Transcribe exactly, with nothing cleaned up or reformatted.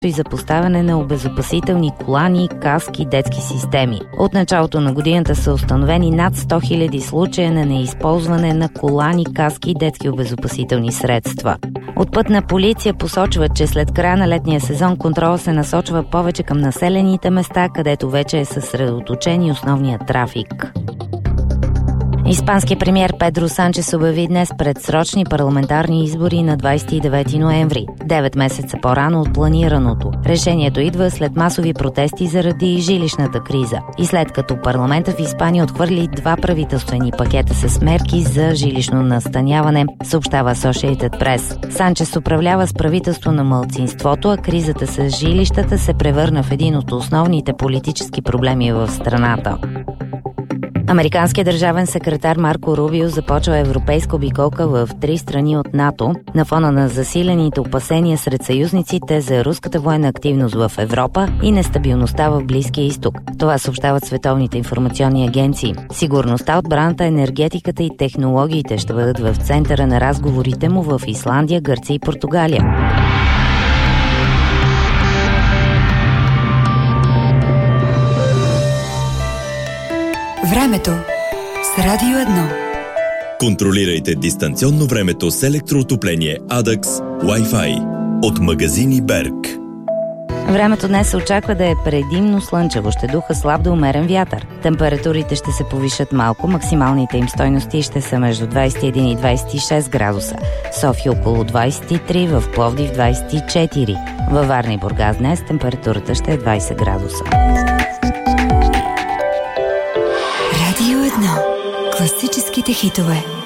и за поставяне на обезопасителни колани, каски, детски системи. От началото на годината са установени над сто хиляди случая на неизползване на колани, каски и детски обезопасителни средства. От Пътна полиция посочват, че след края на летния сезон контрола се насочва повече към населените места, където вече е съсредоточен и основният трафик. Испанският премиер Педро Санчес обяви днес предсрочни парламентарни избори на двадесет и девети ноември, девет месеца по-рано от планираното. Решението идва след масови протести заради жилищната криза и след като парламента в Испания отхвърли два правителствени пакета с мерки за жилищно настаняване, съобщава Associated Press. Санчес управлява с правителство на малцинството, а кризата с жилищата се превърна в един от основните политически проблеми в страната. Американският държавен секретар Марко Рубио започва европейска обиколка в три страни от НАТО на фона на засилените опасения сред съюзниците за руската военна активност в Европа и нестабилността в Близкия изток. Това съобщават световните информационни агенции. Сигурността, отбраната, енергетиката и технологиите ще бъдат в центъра на разговорите му в Исландия, Гърция и Португалия. Времето с Радио едно. Контролирайте дистанционно времето с електроотопление Adax Wi-Fi от магазини Берг. Времето днес се очаква да е предимно слънчево, ще духа слаб до умерен вятър. Температурите ще се повишат малко, максималните им стойности ще са между двадесет и един и двадесет и шест градуса. София около двадесет и три, в Пловдив двадесет и четири. Във Варна и Бургас днес температурата ще е двадесет градуса. Радио едно. Класическите хитове.